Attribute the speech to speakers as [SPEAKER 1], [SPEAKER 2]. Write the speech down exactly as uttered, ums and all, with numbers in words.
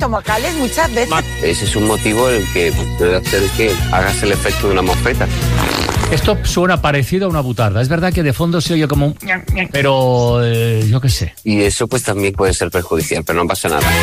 [SPEAKER 1] estomacales muchas veces.
[SPEAKER 2] Ese es un motivo el que puede hacer que hagas el efecto de una mofeta.
[SPEAKER 3] Esto suena parecido a una butarda. Es verdad que de fondo se oye como un... Pero eh, yo qué sé.
[SPEAKER 2] Y eso pues también puede ser perjudicial, pero no pasa nada.